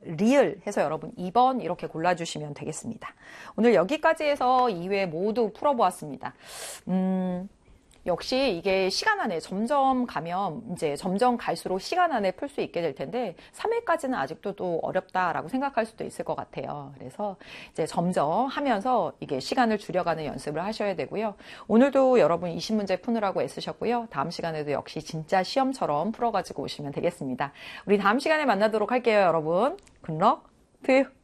리을 해서 여러분 2번 이렇게 골라주시면 되겠습니다. 오늘 여기까지 해서 2회 모두 풀어보았습니다. 역시 이게 시간 안에 점점 가면 이제 점점 갈수록 시간 안에 풀 수 있게 될 텐데 3회까지는 아직도 또 어렵다라고 생각할 수도 있을 것 같아요. 그래서 이제 점점 하면서 이게 시간을 줄여가는 연습을 하셔야 되고요. 오늘도 여러분 20문제 푸느라고 애쓰셨고요. 다음 시간에도 역시 진짜 시험처럼 풀어가지고 오시면 되겠습니다. 우리 다음 시간에 만나도록 할게요, 여러분. 굿럭 투 유.